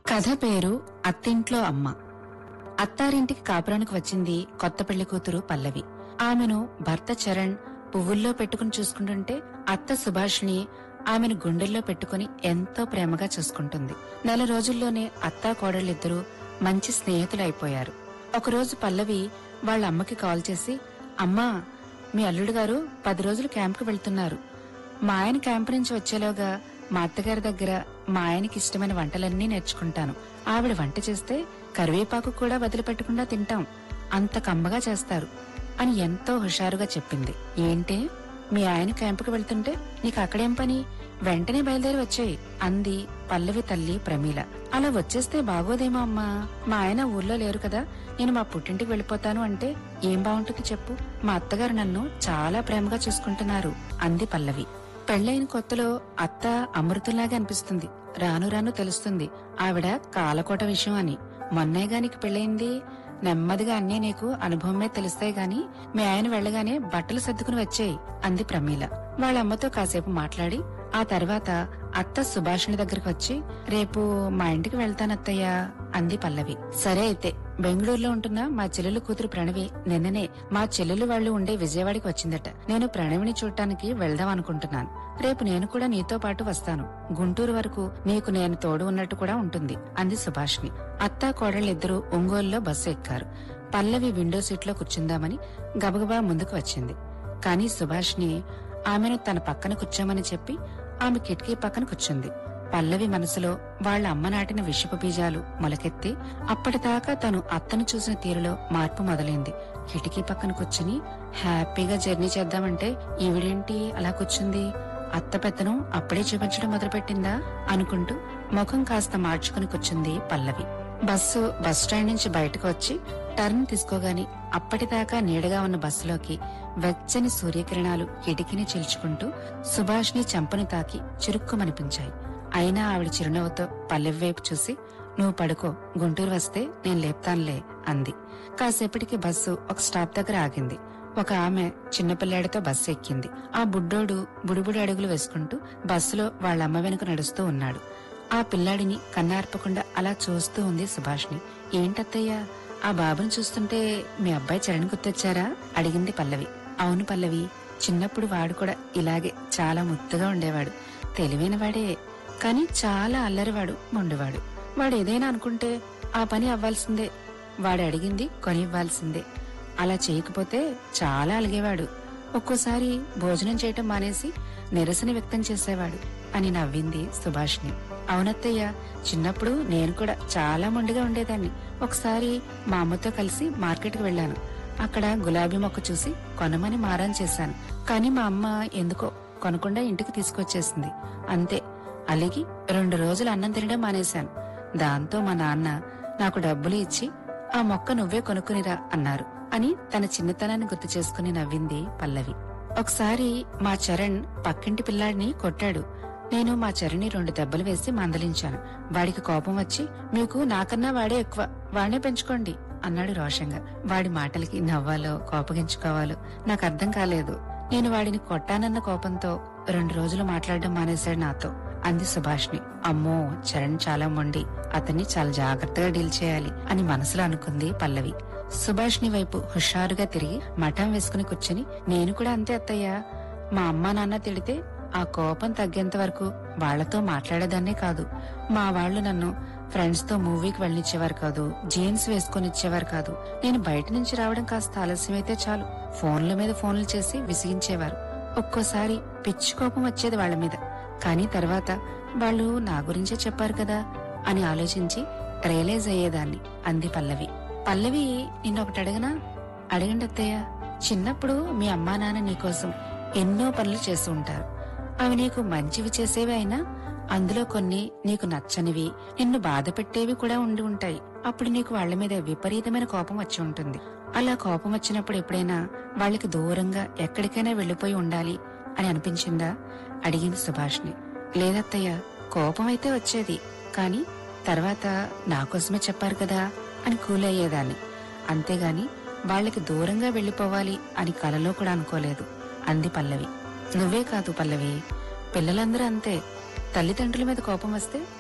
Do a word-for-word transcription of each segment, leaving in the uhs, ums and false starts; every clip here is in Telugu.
కథ పేరు అత్తింట్లో అమ్మ. అత్తారింటికి కాపురానికి వచ్చింది కొత్త పెళ్లి కూతురు పల్లవి. ఆమెను భర్త చరణ్ పువ్వుల్లో పెట్టుకుని చూసుకుంటుంటే అత్త సుభాషిణి ఆమెను గుండెల్లో పెట్టుకుని ఎంతో ప్రేమగా చూసుకుంటుంది. నెల రోజుల్లోనే అత్తా కోడళ్ళిద్దరూ మంచి స్నేహితులైపోయారు. ఒకరోజు పల్లవి వాళ్ళ అమ్మకి కాల్ చేసి, అమ్మా, మీ అల్లుడు గారు పది రోజులు క్యాంపుకి వెళ్తున్నారు. మా ఆయన క్యాంపు నుంచి వచ్చేలోగా మా అత్తగారి దగ్గర మా ఆయనకి ఇష్టమైన వంటలన్నీ నేర్చుకుంటాను. ఆవిడ వంట చేస్తే కరివేపాకు కూడా వదిలిపెట్టకుండా తింటాం, అంత కమ్మగా చేస్తారు అని ఎంతో హుషారుగా చెప్పింది. ఏంటే, మీ ఆయన క్యాంపుకి వెళ్తుంటే నీకు అక్కడేం పని? వెంటనే బయలుదేరి వచ్చేయి అంది పల్లవి తల్లి ప్రమీల. అలా వచ్చేస్తే బాగోదేమో అమ్మా, మా ఆయన ఊర్లో లేరు కదా, నేను మా పుట్టింటికి వెళ్ళిపోతాను అంటే ఏం బాగుంటుంది చెప్పు? మా అత్తగారు నన్ను చాలా ప్రేమగా చూసుకుంటున్నారు అంది పల్లవి. పెళ్లైన కొత్తలో అత్త అమృతంలాగా అనిపిస్తుంది. రాను రాను తెలుస్తుంది ఆవిడ కాలకోట విషయం అని. మొన్నేగా నీకు పెళ్లైంది, నెమ్మదిగా అన్నీ నీకు అనుభవమే తెలుస్తాయి గాని మీ ఆయన వెళ్లగానే బట్టలు సర్దుకుని వచ్చేయి అంది ప్రమీల. వాళ్ళమ్మతో కాసేపు మాట్లాడి ఆ తర్వాత అత్త సుభాషిణి దగ్గరకు వచ్చి, రేపు మా ఇంటికి వెళ్తానత్తయ్యా అంది పల్లవి. సరే అయితే, బెంగళూరులో ఉంటున్న మా చెల్లెలు కూతురు ప్రణవి నిన్ననే మా చెల్లెలు వాళ్లు ఉండే విజయవాడకి వచ్చిందట. నేను ప్రణవిని చూడటానికి వెళ్దాం అనుకుంటున్నాను. రేపు నేను కూడా నీతో పాటు వస్తాను. గుంటూరు వరకు నీకు నేను తోడు ఉన్నట్టు కూడా ఉంటుంది అంది సుభాషిణి. అత్తా కోడళ్ళిద్దరూ ఒంగోలులో బస్సు ఎక్కారు. పల్లవి విండో సీట్లో కూర్చుందామని గబగబా ముందుకు వచ్చింది. కాని సుభాషిని ఆమెను తన పక్కన కూర్చోమని చెప్పి ఆమె కిటికీ పక్కన కూర్చుంది. పల్లవి మనసులో వాళ్ల అమ్మ నాటిన విషపు బీజాలు మొలకెత్తి అప్పటిదాకా తను అత్తను చూసిన తీరులో మార్పు మొదలైంది. కిటికీ పక్కన కూర్చుని హ్యాపీగా జర్నీ చేద్దామంటే ఈవిడేంటి అలా కూర్చుంది? అత్త పెత్తనం అప్పుడే చూపించడం మొదలుపెట్టిందా అనుకుంటూ ముఖం కాస్త మార్చుకుని కూర్చుంది పల్లవి. బస్సు బస్టాండ్ నుంచి బయటకు వచ్చి టర్న్ తీసుకోగాని అప్పటిదాకా నీడగా ఉన్న బస్సులోకి వెచ్చని సూర్యకిరణాలు కిటికీని చీల్చుకుంటూ సుభాష్ని చెంపను తాకి చురుక్కుమనిపించాయి. అయినా ఆవిడ చిరునవ్వుతో పల్లెవి వైపు చూసి, నువ్వు పడుకో, గుంటూరు వస్తే నేను లేపుతానులే అంది. కాసేపటికి బస్సు ఒక స్టాప్ దగ్గర ఆగింది. ఒక ఆమె చిన్నపిల్లాడితో బస్సు ఎక్కింది. ఆ బుడ్డోడు బుడిబుడి అడుగులు వేసుకుంటూ బస్సులో వాళ్ళమ్మ వెనుక నడుస్తూ ఉన్నాడు. ఆ పిల్లాడిని కన్నార్పకుండా అలా చూస్తూ ఉంది సుభాష్ని. ఏంటత్తయ్యా, ఆ బాబుని చూస్తుంటే మీ అబ్బాయి చరణ్ గుర్తొచ్చారా అడిగింది పల్లవి. అవును పల్లవి, చిన్నప్పుడు వాడు కూడా ఇలాగే చాలా ముద్దుగా ఉండేవాడు. తెలివైన వాడే, కాని చాలా అల్లరివాడు, మొండివాడు. వాడు ఏదైనా అనుకుంటే ఆ పని అవ్వాల్సిందే, వాడు అడిగింది కొనివ్వాల్సిందే. అలా చేయకపోతే చాలా అలిగేవాడు. ఒక్కోసారి భోజనం చేయటం మానేసి నిరసన వ్యక్తం చేసేవాడు అని నవ్వింది సుభాష్ని. అవునత్తయ్య, చిన్నప్పుడు నేను కూడా చాలా మొండిగా ఉండేదాన్ని. ఒకసారి మా అమ్మతో కలిసి మార్కెట్కి వెళ్లాను. అక్కడ గులాబీ మొక్క చూసి కొనమని మారం చేశాను. కాని మా అమ్మ ఎందుకో కొనకుండా ఇంటికి తీసుకొచ్చేసింది. అంతే, అలిగి రెండు రోజులు అన్నం తినడం మానేశాను. దాంతో మా నాన్న నాకు డబ్బులు ఇచ్చి ఆ మొక్క నువ్వే కొనుక్కునిరా అన్నారు అని తన చిన్నతనాన్ని గుర్తు చేసుకుని నవ్వింది పల్లవి. ఒకసారి మా చరణ్ పక్కింటి పిల్లాడిని కొట్టాడు. నేను మా చరణ్ని రెండు దెబ్బలు వేసి మందలించాను. వాడికి కోపం వచ్చి, మీకు నాకన్నా వాడే ఎక్కువ, వాడినే పెంచుకోండి అన్నాడు రోషంగా. వాడి మాటలకి నవ్వాలో కోపగించుకోవాలో నాకు అర్థం కాలేదు. నేను వాడిని కొట్టానన్న కోపంతో రెండు రోజులు మాట్లాడడం మానేశాడు నాతో అంది సుభాష్ని. అమ్మో, చరణ్ చాలా మొండి, అతన్ని చాలా జాగ్రత్తగా డీల్ చేయాలి అని మనసులో అనుకుంది పల్లవి. సుభాష్ని వైపు హుషారుగా తిరిగి మఠం వేసుకుని కూర్చుని, నేను కూడా అంతే అత్తయ్య. మా అమ్మా నాన్న తిడితే ఆ కోపం తగ్గేంత వరకు వాళ్లతో మాట్లాడేదాన్నే కాదు. మా వాళ్లు నన్ను ఫ్రెండ్స్ తో మూవీకి వెళ్ళనిచ్చేవారు కాదు, జీన్స్ వేసుకుని ఇచ్చేవారు కాదు. నేను బయట నుంచి రావడం కాస్త ఆలస్యమైతే చాలు ఫోన్ల మీద ఫోన్లు చేసి విసిగించేవారు. ఒక్కోసారి పిచ్చి కోపం వచ్చేది వాళ్ల మీద. కాని తర్వాత వాళ్ళు నా గురించే చెప్పారు కదా అని ఆలోచించి రియలైజ్ అయ్యేదాన్ని అంది పల్లవి. పల్లవి, నిన్నొకటి అడగనా? అడగండి అత్తయ్య. చిన్నప్పుడు మీ అమ్మా నాన్న నీకోసం ఎన్నో పనులు చేస్తూ ఉంటారు. అవి నీకు మంచివి చేసేవి అయినా అందులో కొన్ని నీకు నచ్చనివి, నిన్ను బాధ పెట్టేవి కూడా ఉండి ఉంటాయి. అప్పుడు నీకు వాళ్ల మీద విపరీతమైన కోపం వచ్చి ఉంటుంది. అలా కోపం వచ్చినప్పుడు ఎప్పుడైనా వాళ్ళకి దూరంగా ఎక్కడికైనా వెళ్లిపోయి ఉండాలి అని అనిపించిందా అడిగింది సుభాష్ని. లేదత్తయ్య, కోపం అయితే వచ్చేది, కాని తర్వాత నాకోసమే చెప్పారు కదా అని కూలయ్యేదాన్ని. అంతేగాని వాళ్లకి దూరంగా వెళ్లిపోవాలి అని కలలో కూడా అనుకోలేదు అంది పల్లవి. నువ్వే కాదు పల్లవి, పిల్లలందరూ అంతే. తల్లిదండ్రుల మీద కోపం వస్తే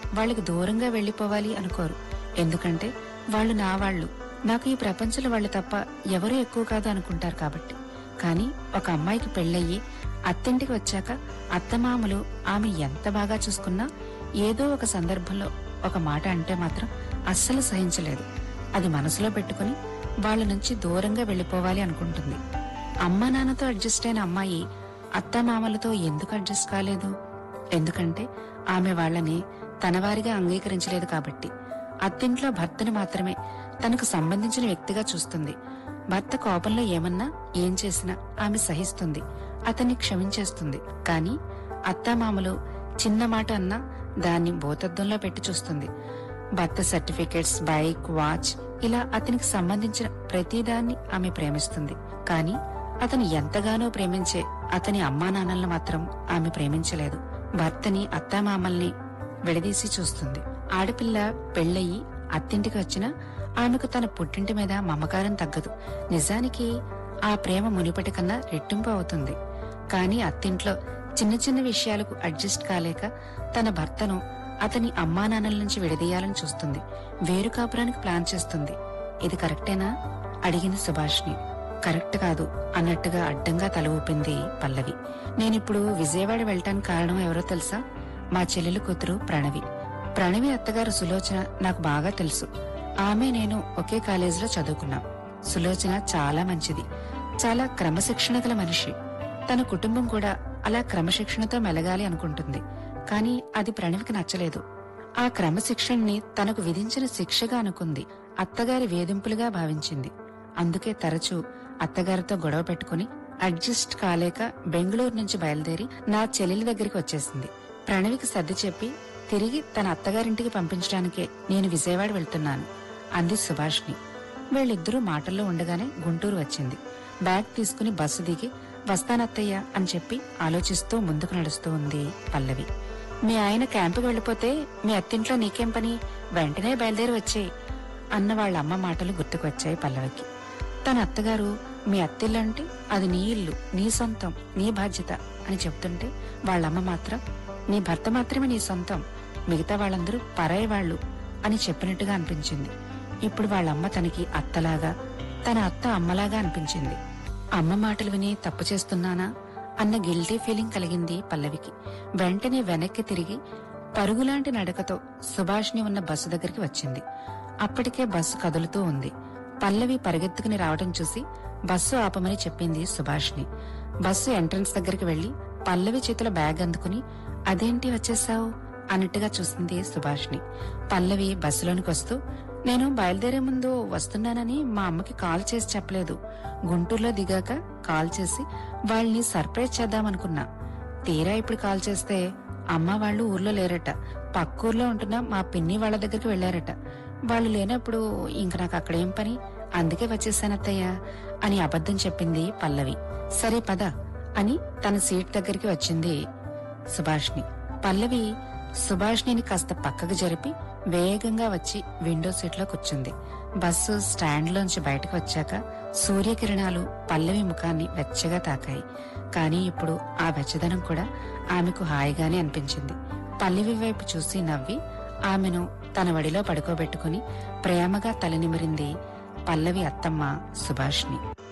వాళ్ళకి దూరంగా వెళ్లిపోవాలి అనుకోరు. ఎందుకంటే వాళ్ళు నా వాళ్ళు, నాకు ఈ ప్రపంచంలో వాళ్ళు తప్ప ఎవరూ ఎక్కువ కాదు అనుకుంటారు కాబట్టి. కానీ ఒక అమ్మాయికి పెళ్లయ్యి అత్తింటికి వచ్చాక అత్తమామలు ఆమె ఎంత బాగా చూసుకున్నా ఏదో ఒక సందర్భంలో ఒక మాట అంటే మాత్రం అస్సలు సహించలేదు. అది మనసులో పెట్టుకుని వాళ్ళ నుంచి దూరంగా వెళ్లిపోవాలి అనుకుంటుంది. అమ్మా నాన్నతో అడ్జస్ట్ అయిన అమ్మాయి అత్తమామలతో ఎందుకు అడ్జస్ట్ కాలేదు? ఎందుకంటే ఆమె వాళ్ళని తనవారిగా అంగీకరించలేదు కాబట్టి. అత్తింట్లో భర్తను మాత్రమే తనకు సంబంధించిన వ్యక్తిగా చూస్తుంది. భర్త కోపంలో ఏమన్నా ఏం చేసినా ఆమె సహిస్తుంది, అతన్ని క్షమించేస్తుంది. కాని అత్తామామలు చిన్న మాట అన్నా దాన్ని భూతద్దంలో పెట్టి చూస్తుంది. భర్త సర్టిఫికెట్స్, బైక్, వాచ్ ఇలా అతనికి సంబంధించిన ప్రతిదాన్ని ఆమె ప్రేమిస్తుంది. కాని అతను ఎంతగానో ప్రేమించే అతని అమ్మా నాన్నలను మాత్రం ఆమె ప్రేమించలేదు. భర్తని, అత్తామామల్ని విడదీసి చూస్తుంది. ఆడపిల్ల పెళ్లయి అత్తింటికి వచ్చినా ఆమెకు తన పుట్టింటి మీద మమకారం తగ్గదు. నిజానికి ఆ ప్రేమ మునిపటి కన్నా రెట్టింపు అవుతుంది. కాని అత్తింట్లో చిన్న చిన్న విషయాలకు అడ్జస్ట్ కాలేక తన భర్తను అతని అమ్మానాన్నల నుంచి విడదీయాలని చూస్తుంది. వేరు కాపురానికి ప్లాన్ చేస్తుంది. ఇది కరెక్టేనా అడిగింది సుభాష్ని. కరెక్ట్ కాదు అన్నట్టుగా అడ్డంగా తల ఊపింది పల్లవి. నేనిప్పుడు విజయవాడ వెళ్ళటానికి కారణం ఎవరో తెలుసా? మా చెల్లెలు కూతురు ప్రణవి. ప్రణవి అత్తగారు సులోచన నాకు బాగా తెలుసు. ఆమె నేను ఒకే కాలేజీలో చదువుకున్నాం. సులోచన చాలా మంచిది, చాలా క్రమశిక్షణ గల మనిషి. తన కుటుంబం కూడా అలా క్రమశిక్షణతో మెలగాలి అనుకుంటుంది. కాని అది ప్రణవికి నచ్చలేదు. ఆ క్రమశిక్షణని తనకు విధించిన శిక్షగా అనుకుంది. అత్తగారి వేధింపులుగా భావించింది. అందుకే తరచూ అత్తగారితో గొడవ పెట్టుకుని అడ్జస్ట్ కాలేక బెంగళూరు నుంచి బయలుదేరి నా చెల్లెలి దగ్గరికి వచ్చేసింది. ప్రణవికి సర్ది చెప్పి తిరిగి తన అత్తగారింటికి పంపించడానికే నేను విజయవాడ వెళ్తున్నాను అంది సుభాష్ని. వీళ్ళిద్దరూ మాటల్లో ఉండగానే గుంటూరు వచ్చింది. బ్యాగ్ తీసుకుని బస్సు దిగి వస్తానత్తయ్య అని చెప్పి ఆలోచిస్తూ ముందుకు నడుస్తూ ఉంది పల్లవి. మీ ఆయన క్యాంపుకి వెళ్లిపోతే మీ అత్తింట్లో నీకేం పని? వెంటనే బయలుదేరి వచ్చేయి అన్న వాళ్ళ అమ్మ మాటలు గుర్తుకొచ్చాయి పల్లవికి. తన అత్తగారు మీ అత్తిల్లంటే అది నీ ఇల్లు, నీ సొంతం, నీ బాధ్యత అని చెప్తుంటే వాళ్ళమ్మ మాత్రం నీ భర్త మాత్రమే నీ సొంతం, మిగతా వాళ్ళందరూ పరాయి వాళ్లు అని చెప్పినట్టుగా అనిపించింది. ఇప్పుడు వాళ్ళమ్మ తనకి అత్తలాగా, తన అత్త అమ్మలాగా అనిపించింది. అమ్మ మాటలు విని తప్పు చేస్తున్నానా అన్న గిల్టీ ఫీలింగ్ కలిగింది పల్లవికి. వెంటనే వెనక్కి తిరిగి పరుగులాంటి నడకతో సుభాష్ని ఉన్న బస్సు దగ్గరికి వచ్చింది. అప్పటికే బస్సు కదులుతూ ఉంది. పల్లవి పరిగెత్తుకుని రావడం చూసి బస్సు ఆపమని చెప్పింది సుభాష్ని. బస్సు ఎంట్రన్స్ దగ్గరికి వెళ్లి పల్లవి చేతిలో బ్యాగ్ అందుకుని అదేంటి వచ్చేసావు అన్నట్టుగా చూసింది సుభాష్ని. పల్లవి బస్సులోనికి వస్తూ నేను బయలుదేరే ముందు వస్తున్నానని మా అమ్మకి కాల్ చేసి చెప్పలేదు. గుంటూరులో దిగాక కాల్ చేసి వాళ్ళని సర్ప్రైజ్ చేద్దామనుకున్నా. తీరా ఇప్పుడు కాల్ చేస్తే అమ్మ వాళ్ళు ఊర్లో లేరట, పక్కూర్లో ఉంటున్న మా పిన్ని వాళ్ళ దగ్గరికి వెళ్లారట. వాళ్ళు లేనప్పుడు ఇంక నాకు అక్కడేం పని, అందుకే వచ్చేసానత్తయ్య అని అబద్ధం చెప్పింది పల్లవి. సరే పద అని తన సీట్ దగ్గరికి వచ్చింది సుభాష్ని. పల్లవి సుభాష్ని కాస్త పక్కకు జరిపి వేగంగా వచ్చి విండో సీట్లో కూర్చుంది. బస్సు స్టాండ్ లోంచి బయటకు వచ్చాక సూర్యకిరణాలు పల్లవి ముఖాన్ని వెచ్చగా తాకాయి. కానీ ఇప్పుడు ఆ వెచ్చదనం కూడా ఆమెకు హాయిగానే అనిపించింది. పల్లవి వైపు చూసి నవ్వి ఆమెను తన వడిలో పడుకోబెట్టుకుని ప్రేమగా తలనిమిరింది పల్లవి అత్తమ్మ సుభాష్ని.